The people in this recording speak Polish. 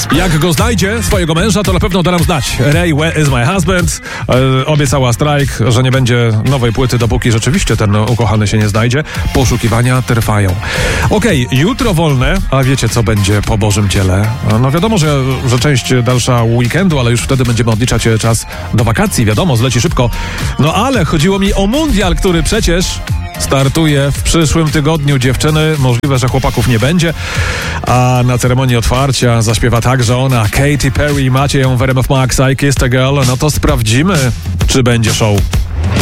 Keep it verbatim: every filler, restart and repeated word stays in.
Jak go znajdzie, swojego męża, to na pewno da nam znać. Ray, where is my husband? E, obiecała strajk, że nie będzie nowej płyty, dopóki rzeczywiście ten ukochany się nie znajdzie. Poszukiwania trwają. Okej, okay, jutro wolne, a wiecie, co będzie po Bożym Ciele? No wiadomo, że, że część dalsza weekendu, ale już wtedy będziemy odliczać czas do wakacji. Wiadomo, zleci szybko. No ale chodziło mi o mundial, który przecież startuje w przyszłym tygodniu, dziewczyny. Możliwe, że chłopaków nie będzie. A na ceremonii otwarcia zaśpiewa także ona, Katy Perry. Macie ją w R M F Max, I Kissed a Girl. No to sprawdzimy, czy będzie show.